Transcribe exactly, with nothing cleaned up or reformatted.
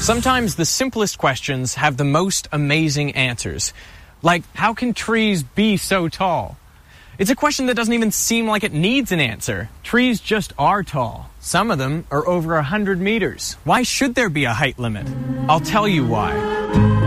Sometimes the simplest questions have the most amazing answers. Like, how can trees be so tall? It's a question that doesn't even seem like it needs an answer. Trees just are tall. Some of them are over one hundred meters. Why should there be a height limit? I'll tell you why.